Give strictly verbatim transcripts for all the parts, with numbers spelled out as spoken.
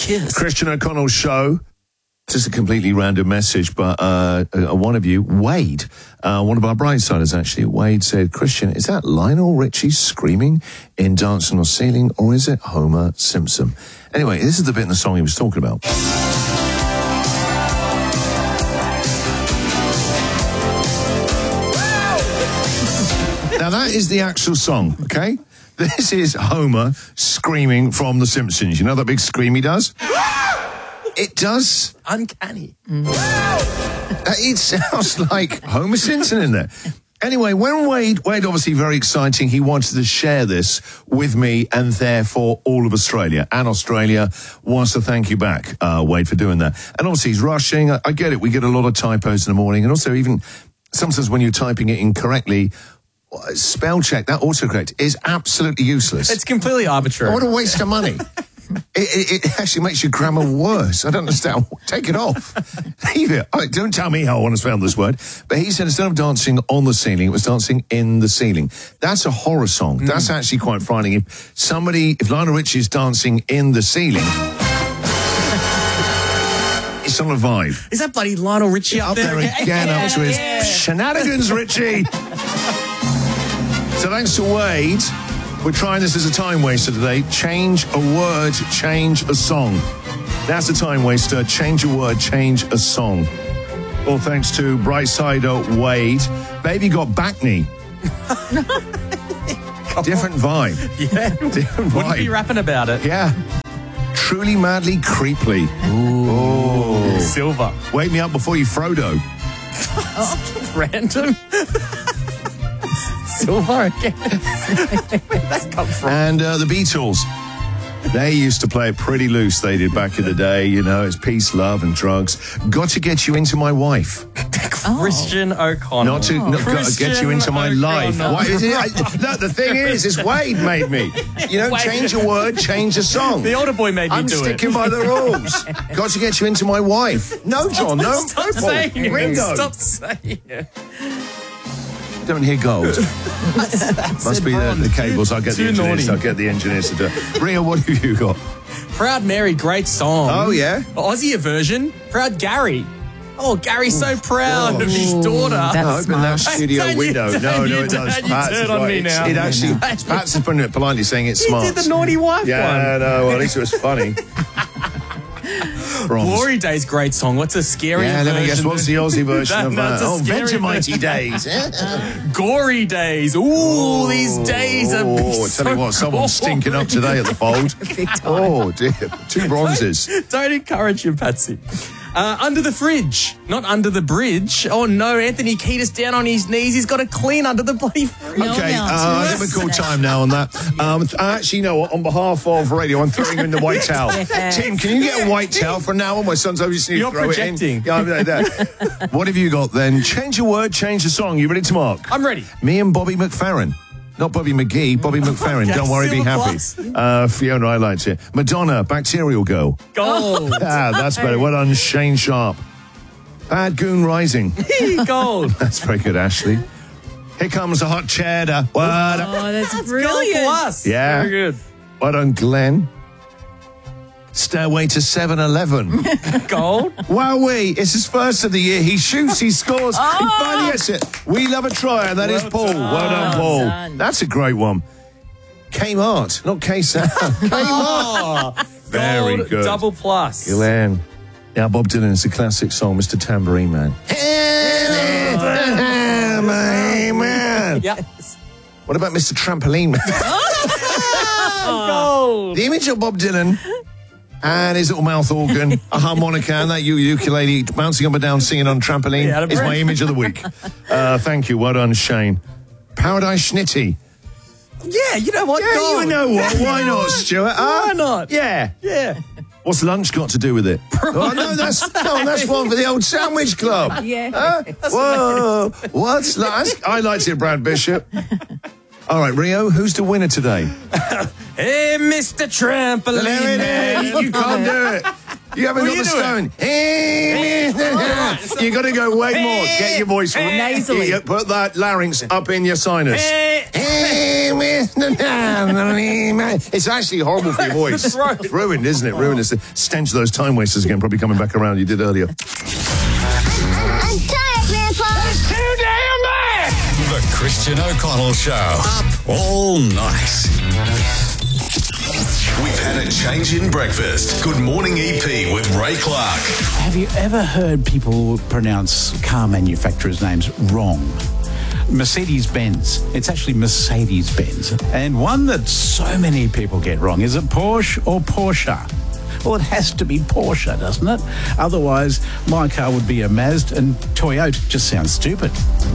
Kiss. Christian O'Connell's show. Just a completely random message, but uh, uh, one of you, Wade, uh, one of our Brightsiders actually, Wade said, Christian, is that Lionel Richie screaming in Dancing on the Ceiling, or is it Homer Simpson? Anyway, this is the bit in the song he was talking about. Now, that is the actual song, okay? This is Homer screaming from The Simpsons. You know that big scream he does? It does. Uncanny. Mm. It sounds like Homer Simpson in there. Anyway, when Wade, Wade obviously very exciting, he wanted to share this with me and therefore all of Australia. And Australia wants to thank you back, uh, Wade, for doing that. And obviously he's rushing. I, I get it. We get a lot of typos in the morning. And also even sometimes when you're typing it incorrectly, spell check, that autocorrect is absolutely useless. It's completely arbitrary. What a waste of money. It, it, it actually makes your grammar worse. I don't understand. Take it off. Leave it. Right, don't tell me how I want to spell this word. But he said instead of dancing on the ceiling, it was dancing in the ceiling. That's a horror song. Mm. That's actually quite frightening. If somebody, if Lionel Richie is dancing in the ceiling, it's not a vibe. Is that bloody Lionel Richie up, up there? there again, yeah, up to his yeah. shenanigans, Richie. So thanks to Wade. We're trying this as a time waster today. Change a word, change a song. That's a time waster. Change a word, change a song. All thanks to Brightsider Wade. Baby got back knee. Different vibe. Yeah. Different vibe. Wouldn't be rapping about it. Yeah. Truly, madly, creepily. Ooh. Oh. Silver. Wake me up before you Frodo. Oh, random. Silver again. Where did that come from? And uh, the Beatles. They used to play it pretty loose, they did back in the day. You know, it's peace, love, and drugs. Got to get you into my wife. Oh. Christian O'Connell. Not to not got to get you into my life. Why, is it, I, no, the thing is, it's Wade made me. You know, change a word, change a song. The older boy made me I'm do it. I'm sticking by the rules. Got to get you into my wife. No, John, no. Stop saying it. Ringo. Stop saying it. Don't hear gold. Must be the, the cables. I'll get Too the engineers. naughty. I'll get the engineers to do it. Ringo, what have you got? Proud Mary, great song. Oh, yeah? Aussie version, Proud Gary. Oh, Gary's so proud gosh. of his daughter. That's No, open that smart. studio Don't you- window. don't No, you- no, it does. don't you Pats turn is on right. me It's- now. It actually, Pats is putting it politely saying it's He smart. did the naughty wife Yeah, one. no, well, at least it was funny. Bronze. Glory Days, great song. What's a scary Yeah, version? let me guess, what's the Aussie version That- of that's that? a Oh, scary Vegemite version. days. Gory Days. Ooh, Oh, these days are Oh, I so tell you what, someone's gory. stinking up today at the fold. Oh, dear. Two bronzes. Don't encourage him, Patsy. Uh, under the fridge, not under the bridge. Oh, no, Anthony Kiedis down on his knees. He's got to clean under the bloody fridge. Okay, no, uh, I think we call time now on that. Um, th- actually, you know what? On behalf of radio, I'm throwing you in the white towel. Tim, can you get a white towel from now on? My son's obviously need to You're throw projecting. it in. Yeah, I'm like that. What have you got then? Change a word, change a song. You ready to mark? I'm ready. Me and Bobby McFerrin. Not Bobby McGee, Bobby McFerrin. Okay, Don't worry, be silver happy. plus. Uh, Fiona, I liked it. Madonna, Bacterial Girl. Gold. Ah, that's better. Well done, Shane Sharp. Bad Goon Rising. Gold. That's very good, Ashley. Here comes the hot cheddar. Well done. Oh, that's, Gold brilliant. plus. Yeah. Very good. Well done, Glenn. Stairway to seven eleven. Gold. Wowee, it's his first of the year. He shoots, he scores, he finally gets it. We love a try, and that is Well Paul. done. Well done, Well Paul. done. That's a great one. Kmart, not K-Sound. Kmart. Oh, Very gold good. Double plus. Glenn. Yeah, Bob Dylan is a classic song, Mister Tambourine Man. Tambourine Man. Yep. What about Mister Trampoline Man? Gold. The image of Bob Dylan and his little mouth organ, a harmonica, and that u- ukulele bouncing up and down, singing on trampoline Yeah, is my image of the week. Uh, thank you. Well done, Shane. Paradise Schnitty. Yeah, you know what? Yeah, Gold. you know what? Why not, Stuart? Why Huh? not? Yeah. Yeah. What's lunch got to do with it? Oh, no, that's no, that's one for the old sandwich club. Yeah. Huh? Whoa. What's lunch? I liked it, Brad Bishop. All right, Rio, who's the winner today? Hey, Mister Trampoline There it Man. is. You can't do it. You haven't What got are the you stone. You got to go way more. Get your voice Nasally. You put that larynx up in your sinus. It's actually horrible for your voice. It's ruined, isn't it? Ruined. It's the stench of those time wasters again, probably coming back around. You did earlier. I'm tired, Grandpa. It's too damn bad! The Christian O'Connell Show. Up all night. We've had a change in breakfast. Good morning, E P with Ray Clark. Have you ever heard people pronounce car manufacturers' names wrong? Mercedes-Benz. It's actually Mercedes-Benz. And one that so many people get wrong, is it Porsche or Porsche? Well, it has to be Porsche, doesn't it? Otherwise, my car would be a Mazda and Toyota just sounds stupid.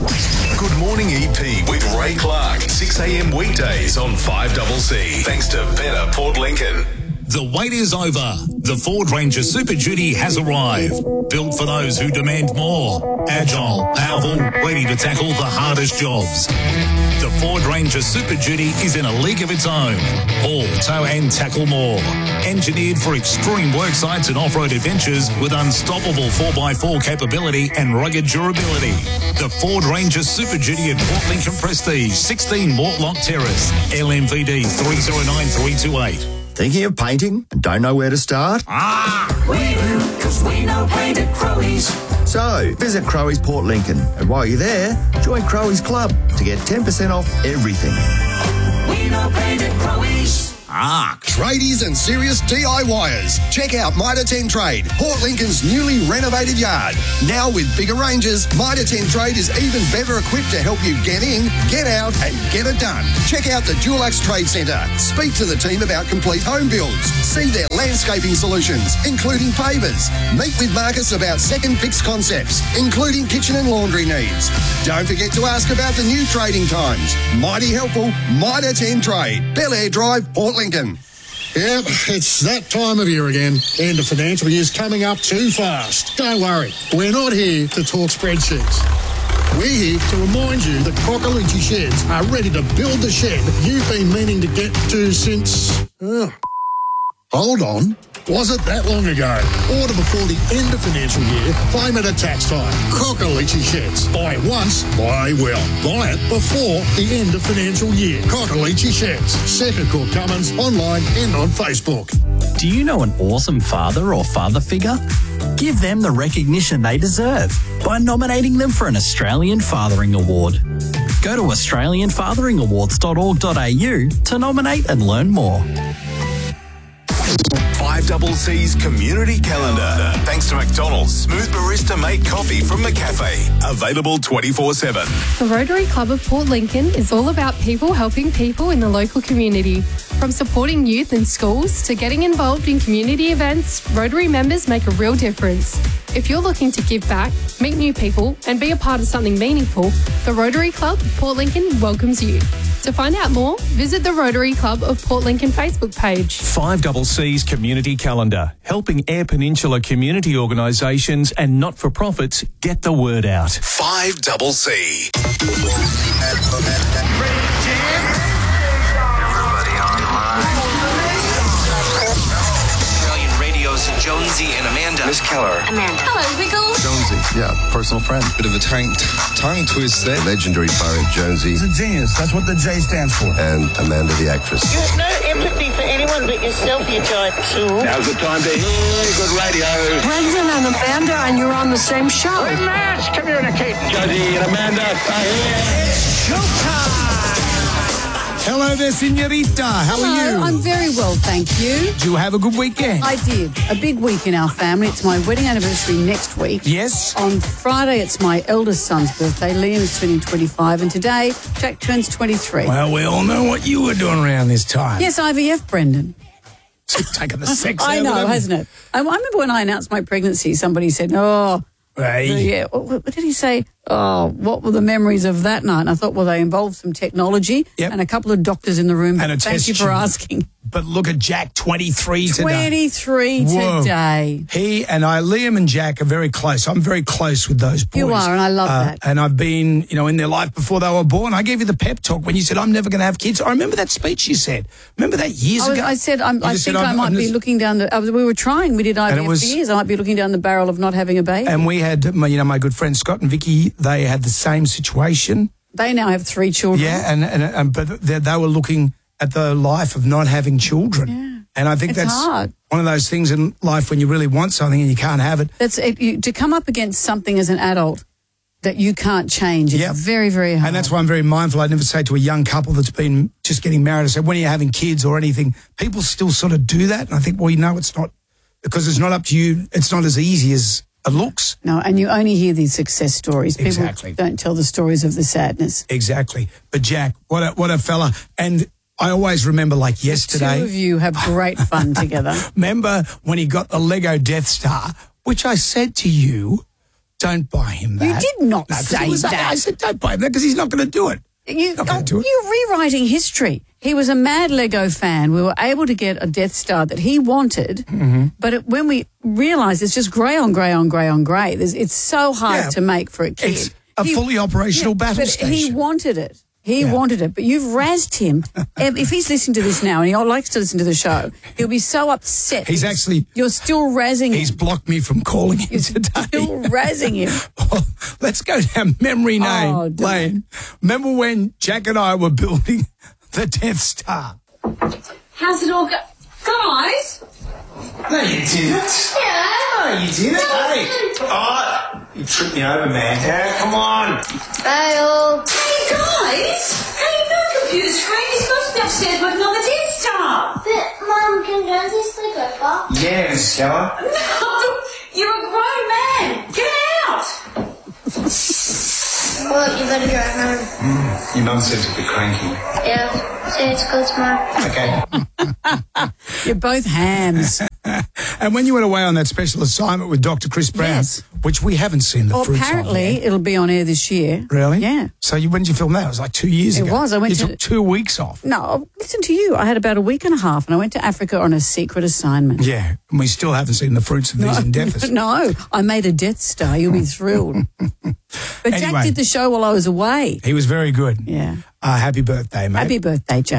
Good morning, E P with Ray Clark. six a.m. weekdays on five C C. Thanks to Better Port Lincoln. The wait is over. The Ford Ranger Super Duty has arrived. Built for those who demand more. Agile, powerful, ready to tackle the hardest jobs. The Ford Ranger Super Duty is in a league of its own. Haul, tow and tackle more. Engineered for extreme work sites and off-road adventures with unstoppable four by four capability and rugged durability. The Ford Ranger Super Duty at Port Lincoln Prestige, sixteen Mortlock Terrace, L M V D three zero nine three two eight. Thinking of painting and don't know where to start? Ah! We do, because we know paint at Crowey's. So, visit Crowey's Port Lincoln, and while you're there, join Crowey's Club to get ten percent off everything. We know paint at Crowey's. Ah! Tradies and serious D I Yers. Check out Mitre ten Trade, Port Lincoln's newly renovated yard. Now with bigger ranges, Mitre ten Trade is even better equipped to help you get in, get out and get it done. Check out the Dulux Trade Centre. Speak to the team about complete home builds. See their landscaping solutions, including pavers. Meet with Marcus about second fix concepts, including kitchen and laundry needs. Don't forget to ask about the new trading times. Mighty helpful, Mitre ten Trade, Bel Air Drive, Port Lincoln. Yep, it's that time of year again. End of financial year's coming up too fast. Don't worry, we're not here to talk spreadsheets. We're here to remind you that Cockalichi Sheds are ready to build the shed you've been meaning to get to since... Oh, hold on. Was it that long ago? Order before the end of financial year, claim it at tax time. Cockalichi Sheds. Buy it once, buy well. Buy it before the end of financial year. Cockalichi Sheds. Second Court Cummins, online and on Facebook. Do you know an awesome father or father figure? Give them the recognition they deserve by nominating them for an Australian Fathering Award. Go to australian fathering awards dot org dot a u to nominate and learn more. five C C's community calendar. Thanks to McDonald's smooth barista made coffee from McCafe. Available twenty-four seven. The Rotary Club of Port Lincoln is all about people helping people in the local community. From supporting youth in schools to getting involved in community events, Rotary members make a real difference. If you're looking to give back, meet new people and be a part of something meaningful, the Rotary Club of Port Lincoln welcomes you. To find out more, visit the Rotary Club of Port Lincoln Facebook page. five C C's community calendar, helping Eyre Peninsula community organisations and not-for-profits get the word out. five C C. Australian Radio's Jonesy and Amanda. Miss Keller. Amanda. Hello, Wiggles. Jonesy, yeah, personal friend. Bit of a tongue, tongue twist there. Legendary pirate Jonesy. He's a genius. That's what the J stands for. And Amanda the actress. You have no empathy for anyone but yourself, you giant tool. Now's the time to hear good radio. Brendan and Amanda, and you're on the same show. We must communicate. Jonesy and Amanda are here. It's showtime. Hello there, senorita. How Hello, are you? I'm very well, thank you. Did you have a good weekend? I did. A big week in our family. It's my wedding anniversary next week. Yes. On Friday, it's my eldest son's birthday. Liam is turning twenty-five. And today, Jack turns twenty-three. Well, we all know what you were doing around this time. Yes, I V F, Brendan. Taking the sex I out know, of them. hasn't it? I, I remember when I announced my pregnancy, somebody said, oh... Hey. Yeah, what, what did he say? Oh, what were the memories of that night? And I thought, well, they involved some technology Yep. and a couple of doctors in the room. And a Thank test you for tube. asking. But look at Jack, twenty-three today. twenty-three Whoa. today. He and I, Liam and Jack are very close. I'm very close with those boys. You are, and I love Uh, that. And I've been, you know, in their life before they were born. I gave you the pep talk when you said, I'm never going to have kids. I remember that speech you said. Remember that years I, was, ago? I said, I'm, You I just think said, I I'm- might I'm be just- looking down the. Uh, we were trying. We did I V F And it was- for years. I might be looking down the barrel of not having a baby. And we had, my- you know, my good friend Scott and Vicky, they had the same situation. They now have three children. Yeah, and, and, and but they, they were looking at the life of not having children. Yeah. And I think It's that's hard. one of those things in life when you really want something and you can't have it. That's it, you, to come up against something as an adult that you can't change. It's Yep. very, very hard. And that's why I'm very mindful. I never say to a young couple that's been just getting married, I say, when are you having kids or anything? People still sort of do that. And I think, well, you know, it's not, because it's not up to you. It's not as easy as it looks. No, and you only hear these success stories. People Exactly. don't tell the stories of the sadness. Exactly. But Jack, what a, what a fella. And I always remember like yesterday. Two of you have great fun together. Remember when he got the Lego Death Star, which I said to you, don't buy him that. You did not No, 'cause say it was- that. I said, don't buy him that because he's not going to do it. You, Not gonna oh, do it. you're rewriting history. He was a mad Lego fan. We were able to get a Death Star that he wanted, Mm-hmm. but it, when we realised it's just grey on grey on grey on grey, there's, it's so hard Yeah. to make for a kid. It's a fully operational battle but station. he wanted it. He Yeah. wanted it, but you've razzed him. if if he's listening to this now and he likes to listen to the show, he'll be so upset. He's because actually- You're still razzing He's him. blocked me from calling him today. Still razzing him. Well, let's go down memory lane. Oh, don't. lane. Remember when Jack and I were building the Death Star? How's it all go? Guys? No, you didn't. Yeah. No, you didn't. Hey. Oh, you tripped me over, man. Yeah, come on. Fail. Hey, guys! Hey, no computer screen. You're supposed to be upstairs working on the Death Star. But, Mum, can Jonesy sleep over? Yeah, Stella. No! You're a grown man! Get out! Well, you better drive home. Mm, your mum seems a bit cranky. Yeah. Say it's good tomorrow. Okay. You're both hams. And when you went away on that special assignment with Doctor Chris Brown, Yes. which we haven't seen the Well, fruits apparently of yet. it'll be on air this year. Really? Yeah. So you, when did you film that? It was like two years It ago. was. I went you to- took two weeks off. No, listen to you. I had about a week and a half, and I went to Africa on a secret assignment. Yeah, and we still haven't seen the fruits of these endeavours. No, I made a Death Star. You'll be thrilled. But Jack Anyway. did the show while I was away. He was very good. Yeah. Uh, happy birthday, mate. Happy birthday, Jack.